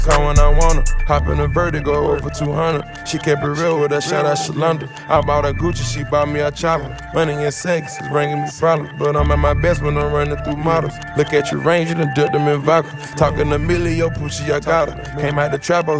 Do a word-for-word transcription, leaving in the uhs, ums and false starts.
Call when I want her, hop in a Vertigo over two hundred. She kept it real with her, shout out Shalonda. I bought a Gucci, she bought me a chopper. Money and sex is bringing me problems, but I'm at my best when I'm running through models. Look at your range, you done dipped them in vodka. Talking a million, yo, Poochie, I got her. Came out the trap,